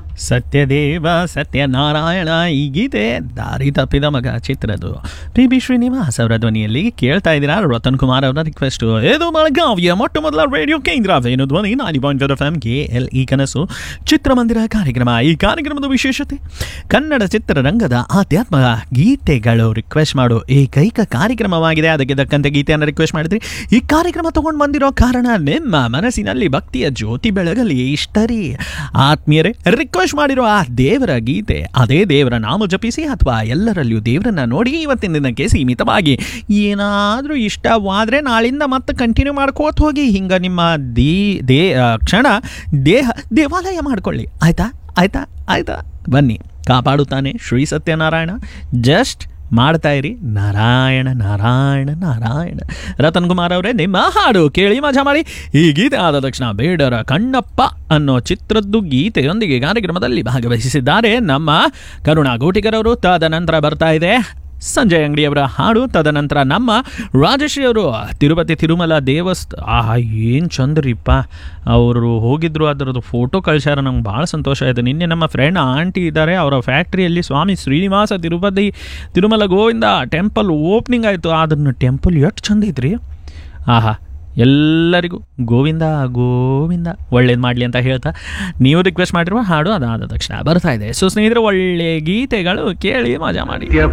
ಸತ್ಯದೇವ ಸತ್ಯನಾರಾಯಣ ಈ ಗೀತೆ ದಾರಿ ತಪ್ಪಿದ ಮಗ ಚಿತ್ರದ್ದು ಪಿ ಶ್ರೀನಿವಾಸ್ ಅವರ ಧ್ವನಿಯಲ್ಲಿ ಕೇಳ್ತಾ ಇದ್ದೀರಾ. ರತನ್ ಕುಮಾರ್ ಅವರ ರಿಕ್ವೆಸ್ಟ್. ಇದು ಬೆಳಗಾವಿಯ ಮೊಟ್ಟ ಮೊದಲ ರೇಡಿಯೋ ಕೇಂದ್ರ ವೇಣು ಧ್ವನಿ 90.4 FM KLE ಕನಸು ಚಿತ್ರಮಂದಿರ ಕಾರ್ಯಕ್ರಮ. ಈ ಕಾರ್ಯಕ್ರಮದ ವಿಶೇಷತೆ ಕನ್ನಡ ಚಿತ್ರರಂಗದ ಆಧ್ಯಾತ್ಮ ಗೀತೆಗಳು ರಿಕ್ವೆಸ್ಟ್ ಮಾಡೋ ಏಕೈಕ ಕಾರ್ಯಕ್ರಮವಾಗಿದೆ. ಅದಕ್ಕೆ ತಕ್ಕಂತೆ ಗೀತೆಯನ್ನು ರಿಕ್ವೆಸ್ಟ್ ಮಾಡಿದ್ರಿ. ಈ ಕಾರ್ಯಕ್ರಮ ತಗೊಂಡು ಬಂದಿರೋ ಕಾರಣ ನಿಮ್ಮ ಮನಸ್ಸಿನಲ್ಲಿ ಭಕ್ತಿಯ ಜ್ಯೋತಿ ಬೆಳಗಲಿ ಇಷ್ಟರಿ. ಆತ್ಮೀಯರೇ, ರಿಕ್ವೆಸ್ಟ್ ಮಾಡಿರೋ ಆ ದೇವರ ಗೀತೆ, ಅದೇ ದೇವರ ನಾಮ ಜಪಿಸಿ ಅಥವಾ ಎಲ್ಲರಲ್ಲಿಯೂ ದೇವರನ್ನ ನೋಡಿ ಇವತ್ತಿನ ದಿನಕ್ಕೆ ಸೀಮಿತವಾಗಿ ಏನಾದರೂ ಇಷ್ಟವಾದರೆ ನಾಳಿಂದ ಮತ್ತೆ ಕಂಟಿನ್ಯೂ ಮಾಡ್ಕೋತ ಹೋಗಿ. ಹಿಂಗೆ ನಿಮ್ಮ ಕ್ಷಣ ದೇವಾಲಯ ಮಾಡ್ಕೊಳ್ಳಿ. ಆಯ್ತಾ ಆಯ್ತಾ ಆಯ್ತಾ ಬನ್ನಿ, ಕಾಪಾಡುತ್ತಾನೆ ಶ್ರೀ ಸತ್ಯನಾರಾಯಣ. ಜಸ್ಟ್ ಮಾಡ್ತಾ ಇರಿ ನಾರಾಯಣ ನಾರಾಯಣ ನಾರಾಯಣ. ರತನ್ ಕುಮಾರ್ ಅವರೇ, ನಿಮ್ಮ ಹಾಡು ಕೇಳಿ ಮಜಾ ಮಾಡಿ. ಈ ಗೀತೆ ಆದ ತಕ್ಷಣ ಬೇಡರ ಕಣ್ಣಪ್ಪ ಅನ್ನೋ ಚಿತ್ರದ್ದು ಗೀತೆಯೊಂದಿಗೆ ಕಾರ್ಯಕ್ರಮದಲ್ಲಿ ಭಾಗವಹಿಸಿದ್ದಾರೆ ನಮ್ಮ ಕರುಣಾ ಗೋಟಿಕರವರು. ತದನಂತರ ಬರ್ತಾ ಇದೆ ಸಂಜಯ್ ಅಂಗಡಿಯವರ ಹಾಡು. ತದನಂತರ ನಮ್ಮ ರಾಜಶ್ರೀ ಅವರು ತಿರುಪತಿ ತಿರುಮಲ ಏನು ಚಂದ್ರಿಪ್ಪ ಅವರು ಹೋಗಿದ್ರು, ಅದರದ್ದು ಫೋಟೋ ಕಳಿಸ್ಯಾರ. ನಂಗೆ ಭಾಳ ಸಂತೋಷ ಆಯಿತು. ನಿನ್ನೆ ನಮ್ಮ ಫ್ರೆಂಡ್ ಆಂಟಿ ಇದ್ದಾರೆ, ಅವರ ಫ್ಯಾಕ್ಟ್ರಿಯಲ್ಲಿ ಸ್ವಾಮಿ ಶ್ರೀನಿವಾಸ ತಿರುಪತಿ ತಿರುಮಲ ಗೋವಿಂದ ಟೆಂಪಲ್ ಓಪನಿಂಗ್ ಆಯಿತು. ಅದನ್ನು ಟೆಂಪಲ್ ಎಷ್ಟು ಚಂದ ಐತ್ರಿ. ಆಹಾ, ಎಲ್ಲರಿಗೂ ಗೋವಿಂದ ಗೋವಿಂದ ಒಳ್ಳೇದು ಮಾಡಲಿ ಅಂತ ಹೇಳ್ತಾ ನೀವು ರಿಕ್ವೆಸ್ಟ್ ಮಾಡಿರುವ ಹಾಡು ಅದಾದ ತಕ್ಷಣ ಬರ್ತಾ ಇದೆ. ಸೊ ಸ್ನೇಹಿತರೆ, ಒಳ್ಳೆ ಗೀತೆಗಳು ಕೇಳಿ ಮಜಾ ಮಾಡಿ.